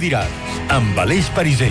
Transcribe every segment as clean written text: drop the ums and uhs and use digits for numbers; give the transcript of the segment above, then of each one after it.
diràs, amb Aleix Pariser.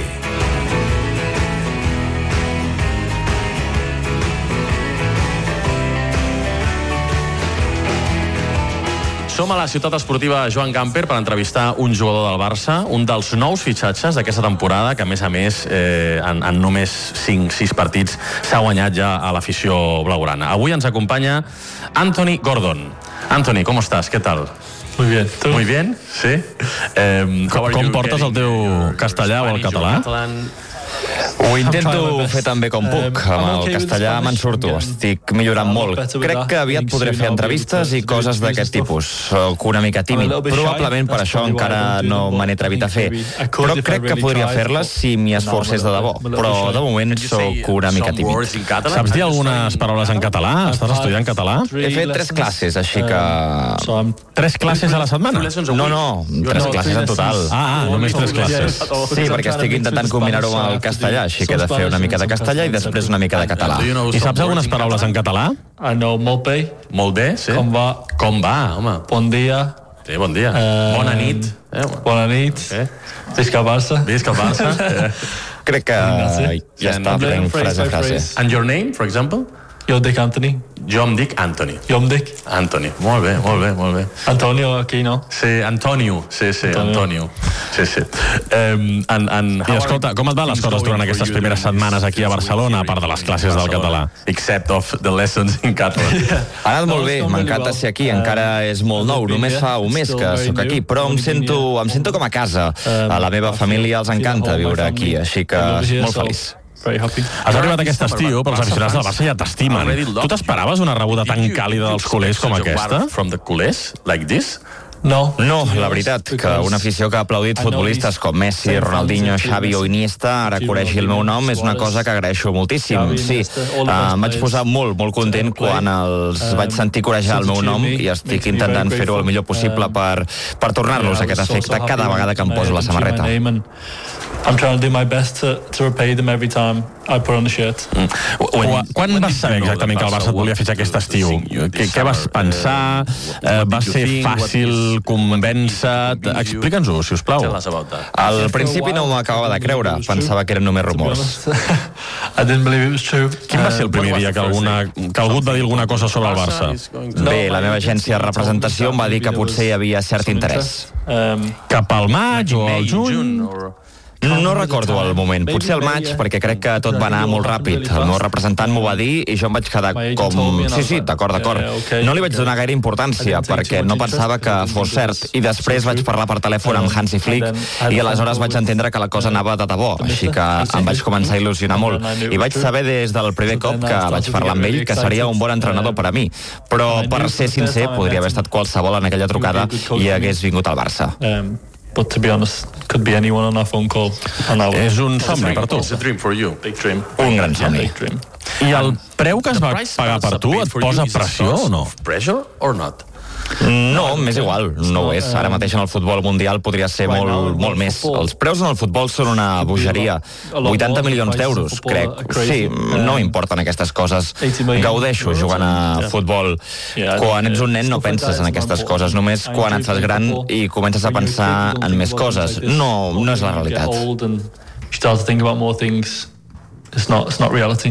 Som a la ciutat esportiva Joan Gamper per entrevistar un jugador del Barça, un dels nous fitxatges d'aquesta temporada, que a més, en només 5-6 partits s'ha guanyat ja a l'afició blaugrana. Avui ens acompanya Anthony Gordon. Anthony, ¿cómo estás? ¿Qué tal? Muy bien. ¿Tú? Muy bien, sí. Com portes el teu castellà o el català? Ho intento fer tan bé com puc. Amb el castellà me'n surto. Estic millorant molt. Crec que aviat podré fer entrevistes i coses d'aquest tipus. Soc una mica tímid. Probablement per això encara no me n'he atrevit a fer. Però crec que podria fer-les si m'hi esforcés de debò. Però de moment soc una mica tímid. Saps dir algunes paraules en català? Estàs estudiant català? He fet 3 classes, així que... 3 classes a la setmana? No, 3 classes en total. Només 3 classes. Sí, perquè estic intentant combinar-ho amb el castellà, així que he de fer una mica de castellà i després una mica de català. I saps algunes paraules en català? Molt bé, sí. Com va, home? Bon dia. Sí, bon dia. Bona nit. Bona nit. Visca el Barça. Visca el Barça. Crec que ja està, prenc frase a frase. And your name, for example? Jo em dic Anthony. Jo em dic Anthony. Jo em dic Anthony. Molt bé, molt bé, molt bé. Antonio, aquí, no? Sí, Antonio. Sí, Antonio. Sí. I escolta, com et van les coses durant aquestes primeres setmanes aquí a Barcelona, a part de les classes del català? Except of the lessons in català. Ha anat molt bé, m'encanta ser aquí, encara és molt nou, només fa un mes que sóc aquí, però em sento com a casa. A la meva família els encanta viure aquí, així que molt feliç. Has arribat aquest estiu, però els aficionats del Barça ja t'estimen. Tu t'esperaves una rebuda tan càlida dels culers com aquesta? From the culers, like this? No, la veritat, que una afició que ha aplaudit futbolistes com Messi, Ronaldinho, Xavi o Iniesta ara coneixi el meu nom és una cosa que agraeixo moltíssim. Sí, em vaig posar molt content quan els vaig sentir corejar el meu nom i estic intentant fer-ho el millor possible per tornar-los aquest efecte cada vegada que em poso la samarreta. I'm trying to do my best to repay them every time I put on the shirt. Quan vas saber exactament que el Barça et volia fitxar aquest estiu? Què vas pensar? Va ser fàcil convèncer-te? Explica'ns-ho, si us plau. Al principi no m'acabava de creure, pensava que eren només rumors. I didn't believe it was true. Quin va ser el primer dia que algú et va dir alguna cosa sobre el Barça? Bé, la meva agència de representació em va dir que potser hi havia cert interès. Cap al maig o al juny? No recordo el moment, potser al maig, perquè crec que tot va anar molt ràpid. El meu representant m'ho va dir i jo em vaig quedar com... Sí, d'acord. No li vaig donar gaire importància, perquè no pensava que fos cert. I després vaig parlar per telèfon amb Hansi Flick i aleshores vaig entendre que la cosa anava de debò, així que em vaig començar a il·lusionar molt. I vaig saber des del primer cop que vaig parlar amb ell que seria un bon entrenador per a mi. Però, per ser sincer, podria haver estat qualsevol en aquella trucada i hagués vingut al Barça. But to be honest, could be anyone on our phone call. És un somni per tu. It's a dream for you. Big dream. Un gran somni. I el preu que es va pagar per tu et posa pressió o no? Pressure or not? No, m'és igual, no ho és. Ara mateix en el futbol mundial podria ser molt més. Els preus en el futbol són una bogeria. 80 milions d'euros, crec. Sí, no m'importen aquestes coses. Gaudeixo jugant a futbol. Quan ets un nen no penses en aquestes coses. Només quan et fas gran i comences a pensar en més coses. No és la realitat. It's not reality.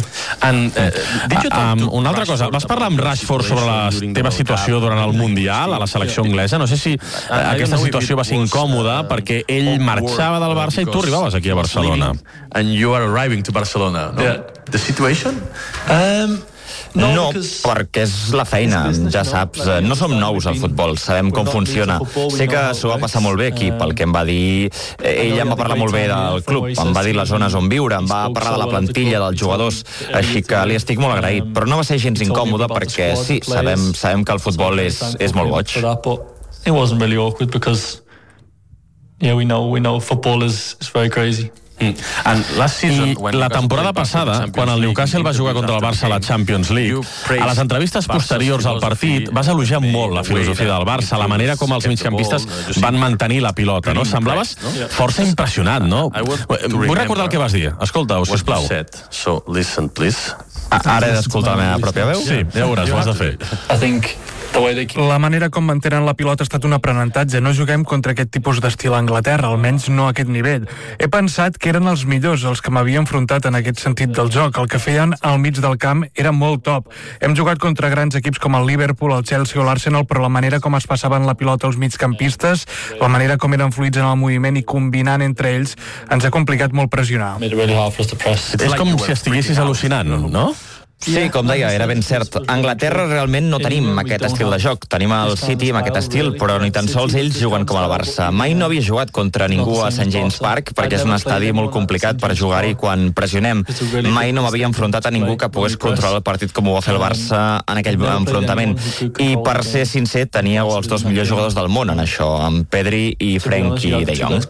Una altra cosa, vas parlar amb Rashford sobre la teva situació durant el Mundial a la selecció anglesa. No sé si aquesta situació va ser incòmoda perquè ell marxava del Barça i tu arribaves aquí a Barcelona. And you are arriving to Barcelona, no? The situation? No, perquè és la feina, ja saps. No som nous al futbol, sabem com funciona. Sé que s'ho va passar molt bé aquí, pel que em va dir. Ell em va parlar molt bé del club, em va dir les zones on viure, em va parlar de la plantilla, dels jugadors, així que li estic molt agraït. Però no va ser gens incòmode perquè sí, sabem que el futbol és molt boig. It wasn't really awkward because we know football is very crazy. I la temporada passada, quan el Newcastle va jugar contra el Barça a la Champions League, a les entrevistes posteriors al partit vas elogiar molt la filosofia del Barça, la manera com els migcampistes van mantenir la pilota, no? Semblaves força impressionat, no? Vull recordar el que vas dir. Escolta-ho, sisplau. So, listen, please. Ara he d'escoltar la meva pròpia veu? Sí, ja veuràs, ho has de fer. I think La manera com mantenen la pilota ha estat un aprenentatge. No juguem contra aquest tipus d'estil a Anglaterra, almenys no a aquest nivell. He pensat que eren els millors els que m'havia enfrontat en aquest sentit del joc. El que feien al mig del camp era molt top. Hem jugat contra grans equips com el Liverpool, el Chelsea o l'Arsenal, però la manera com es passaven la pilota als migcampistes, la manera com eren fluids en el moviment i combinant entre ells, ens ha complicat molt pressionar. És com si estiguessis al·lucinant, no? Sí, com deia, era ben cert. A Anglaterra realment no tenim aquest estil de joc. Tenim el City amb aquest estil, però ni tan sols ells juguen com el Barça. Mai no havia jugat contra ningú a St. James Park, perquè és un estadi molt complicat per jugar-hi quan pressionem. Mai no m'havia enfrontat a ningú que pogués controlar el partit com ho va fer el Barça en aquell enfrontament. I, per ser sincer, teníeu els dos millors jugadors del món en això, amb Pedri i Frenkie de Jong.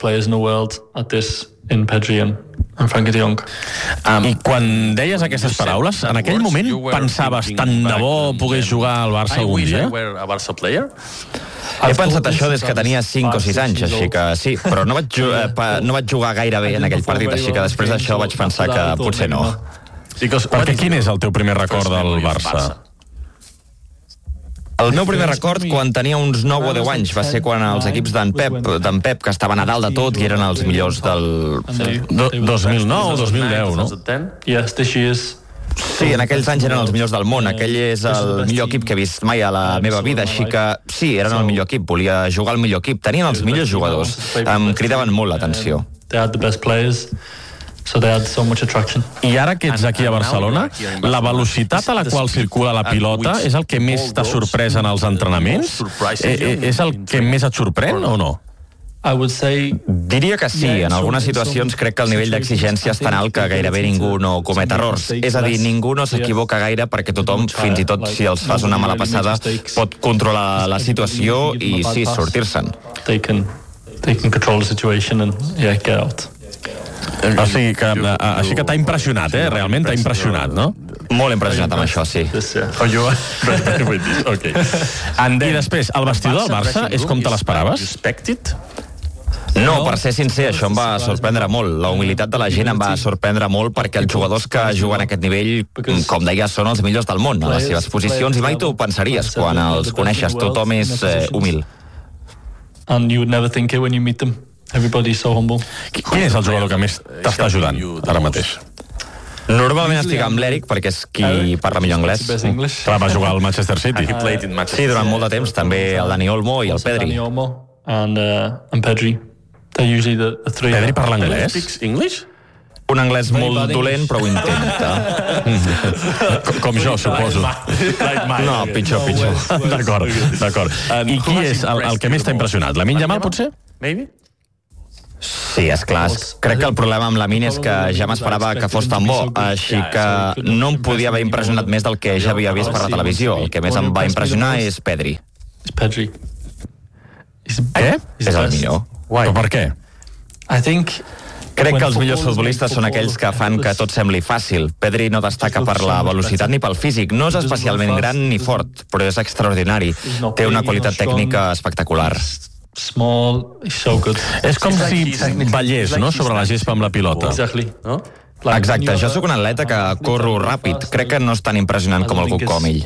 I quan deies aquestes paraules, en aquell moment pensaves tant de bo pogués jugar al Barça algun dia? He pensat això des que tenia 5 o 6 anys, així que sí, però no vaig jugar gaire bé en aquell partit, així que després d'això vaig pensar que potser no. Perquè quin és el teu primer record del Barça? El meu primer record, quan tenia uns 9 o 10 anys, va ser quan els equips d'en Pep, que estaven a dalt de tot i eren els millors del... 2009 o 2010, no? Sí, en aquells anys eren els millors del món. Aquell és el millor equip que he vist mai a la meva vida, així que sí, eren el millor equip, volia jugar al millor equip. Tenien els millors jugadors, em cridaven molt l'atenció. I ara que ets aquí a Barcelona, la velocitat a la qual circula la pilota és el que més t'ha sorprès en els entrenaments? És el que més et sorprèn o no? Diria que sí. En algunes situacions crec que el nivell d'exigència és tan alt que gairebé ningú no comet errors. És a dir, ningú no s'equivoca gaire perquè tothom, fins i tot si els fas una mala passada, pot controlar la situació i sí, sortir-se'n. Així que t'ha impressionat, realment t'ha impressionat, no? Molt impressionat amb això, sí. I després, el vestidor del Barça és com te l'esperaves? No, per ser sincer, això em va sorprendre molt. La humilitat de la gent em va sorprendre molt perquè els jugadors que juguen a aquest nivell, com deia, són els millors del món a les seves posicions i mai t'ho pensaries quan els coneixes. Tothom és humil. And you would never think it when you meet them. Everybody's so humble. Quin és el jugador que més t'està ajudant ara mateix? Normalment estic amb l'Eric perquè és qui parla millor anglès. Clar, va jugar al Manchester City. Sí, durant molt de temps, també el Dani Olmo i el Pedri. Dani Olmo and Pedri. They're usually the three. Pedri parla anglès? Un anglès molt dolent, però ho intenta. Com jo, suposo. No, pitjor. D'acord. I qui és el que més t'ha impressionat? Lamine Yamal, potser? Sí, esclar. Crec que el problema amb Lamine és que ja m'esperava que fos tan bo, així que no em podia haver impressionat més del que ja havia vist per la televisió. El que més em va impressionar és Pedri. Pedri. Què? És el millor. Però per què? Crec que els millors futbolistes són aquells que fan que tot sembli fàcil. Pedri no destaca per la velocitat ni pel físic. No és especialment gran ni fort, però és extraordinari. Té una qualitat tècnica espectacular. És com si ballés, no?, sobre la gespa amb la pilota. Exacte, jo sóc un atleta que corro ràpid. Crec que no és tan impressionant com algú com ell.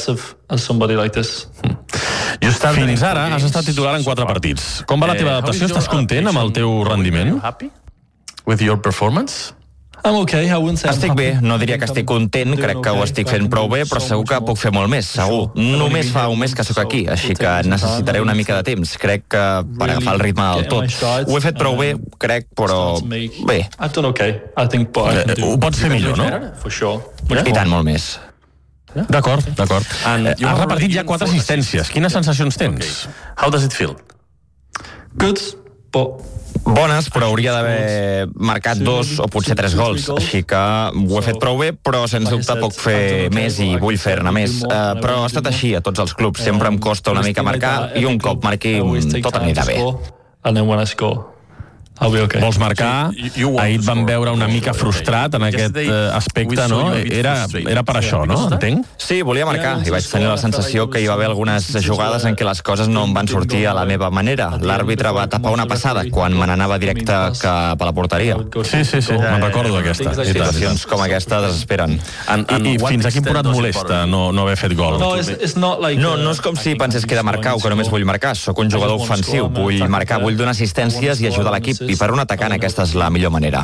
Fins ara has estat titular en 4 partits. Com va la teva adaptació? Estàs content amb el teu rendiment? With your performance? Estic bé, no diria que estic content, crec que ho estic fent prou bé, però segur que puc fer molt més, segur. Només fa un mes que sóc aquí, així que necessitaré una mica de temps, crec que per agafar el ritme del tot. Ho he fet prou bé, crec, però bé. Ho pots fer millor, no? I tant, molt més. D'acord. Has repartit ja 4 assistències. Quines sensacions tens? How does it feel? Good, but bones, però hauria d'haver marcat 2 o potser 3 gols, així que ho he fet prou bé, però sens dubte puc fer més i vull fer-ne més. Però ha estat així a tots els clubs, sempre em costa una mica marcar i un cop marqui tot anirà bé. Vols marcar, ahir et van veure una mica frustrat en aquest aspecte, no? Era per això, no? Entenc? Sí, volia marcar i vaig tenir la sensació que hi va haver algunes jugades en què les coses no em van sortir a la meva manera. L'àrbitre va tapar una passada quan me n'anava directe cap a la porteria. Sí, me'n recordo d'aquesta. Situacions com aquesta desesperen. I fins a quin punt et molesta no haver fet gol? No és com si pensés que he de marcar o que només vull marcar. Soc un jugador ofensiu, vull marcar, vull donar assistències i ajudar l'equip. I per un atacant aquesta és la millor manera.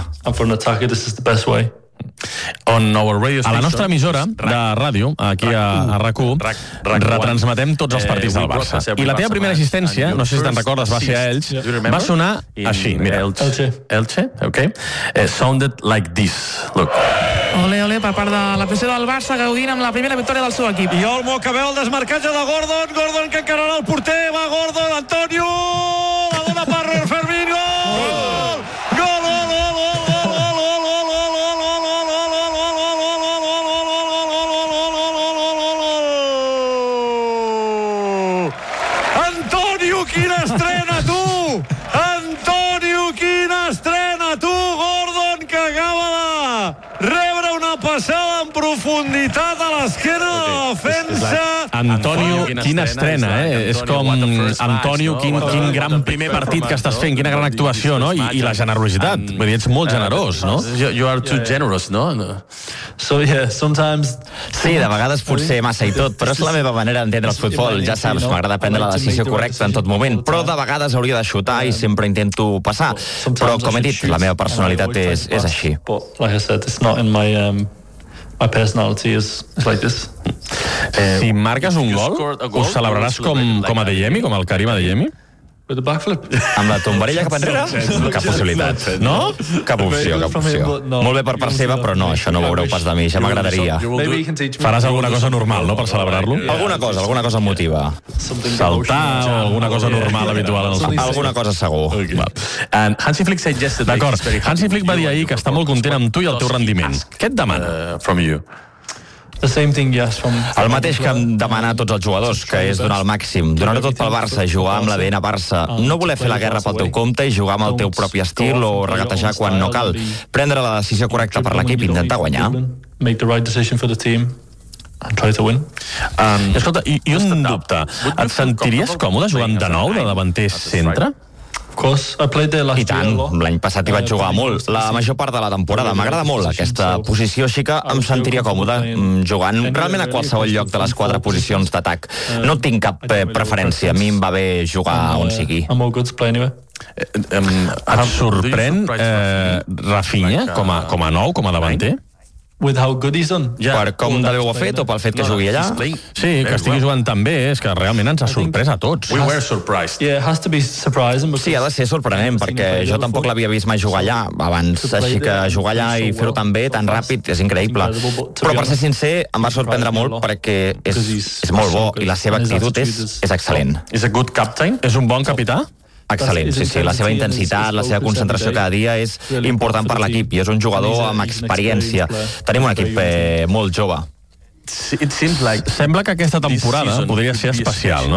A la nostra emissora de ràdio, aquí a RAC1, retransmetem tots els partits del Barça. I la teva primera assistència, no sé si te'n recordes, va ser a Elx, va sonar així, mira. Elche, ok. Sounded like this, look. Ole, per part de l'afició del Barça, gaudint amb la primera victòria del seu equip. I Olmo que veu el desmarcatge de Gordon que encararà el porter, va Gordon, Antonio, la dona per Fermín, gol! Antonio, quina estrena, tu! Gordon, que acaba de rebre una passada en profunditat a l'esquena de la defensa. Antonio, quina estrena, És com, Antonio, quin gran primer partit que estàs fent, quina gran actuació, no? I la generositat, vull dir, ets molt generós, no? You are too generous, no? Sí, de vegades potser massa i tot, però és la meva manera d'entendre el futbol. Ja saps, m'agrada prendre la decisió correcta en tot moment, però de vegades hauria de xutar i sempre intento passar. Però, com he dit, la meva personalitat és així. My personality is like this. Si marques un gol, ho celebraràs com a Adeyemi, com el Karim Adeyemi? With the backflip. Amb la tombarella cap enrere? Cap possibilitat. No? Cap opció. Molt bé per part seva, però no, això no ho veureu pas de mi, ja m'agradaria. Faràs alguna cosa normal, no?, per celebrar-lo? Alguna cosa emotiva. Saltar o alguna cosa normal, habitual en el futbol? Alguna cosa segur. Hansi Flick said yesterday. D'acord, Hansi Flick va dir ahir que està molt content amb tu i el teu rendiment. Què et demana? From you. El mateix que em demana a tots els jugadors, que és donar el màxim, donar-ho tot pel Barça, jugar amb l'ADN Barça, no voler fer la guerra pel teu compte i jugar amb el teu propi estil o regatejar quan no cal, prendre la decisió correcta per l'equip i intentar guanyar. Escolta, i un dubte, et sentiries còmode jugant de nou de davanter centre? I tant, l'any passat hi vaig jugar molt, la major part de la temporada. M'agrada molt aquesta posició, així que em sentiria còmode jugant realment a qualsevol lloc de les 4 posicions d'atac. No tinc cap preferència, a mi em va bé jugar on sigui. Et sorprèn Rafinha com a nou, com a davanter? Per com de bé ho ha fet o pel fet que jugui allà? Sí, que estigui jugant tan bé, és que realment ens ha sorprès a tots. We were surprised. Sí, ha de ser sorprenent, perquè jo tampoc l'havia vist mai jugar allà abans, així que jugar allà i fer-ho tan bé, tan ràpid, és increïble. Però per ser sincer, em va sorprendre molt perquè és molt bo i la seva actitud és excel·lent. És a good captain? És un bon capità? Excel·lent, sí. La seva intensitat, la seva concentració cada dia és important per l'equip i és un jugador amb experiència. Tenim un equip molt jove. Sembla que aquesta temporada podria ser especial, no?